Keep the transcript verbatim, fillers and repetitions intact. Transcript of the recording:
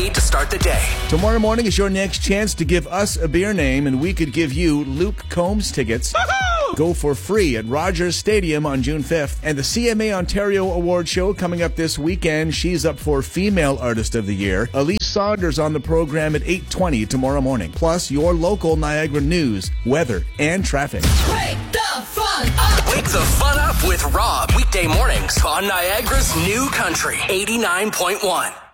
made to start the day. Tomorrow morning is your next chance to give us a beer name, and we could give you Luke Combs tickets. Go for free at Rogers Stadium on June fifth. And the C M A Ontario Award Show coming up this weekend. She's up for Female Artist of the Year. Elise Saunders on the program at eight twenty tomorrow morning. Plus, your local Niagara news, weather, and traffic. Wake the fun up! Wake the fun up with Rob. Weekday mornings on Niagara's New Country eighty-nine point one.